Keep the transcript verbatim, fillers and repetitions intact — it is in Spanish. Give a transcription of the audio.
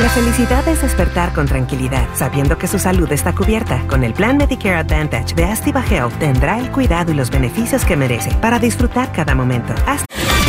felicidad es despertar con tranquilidad, sabiendo que su salud está cubierta. Con el plan Medicare Advantage de Activa Health tendrá el cuidado y los beneficios que merece para disfrutar cada momento. Hasta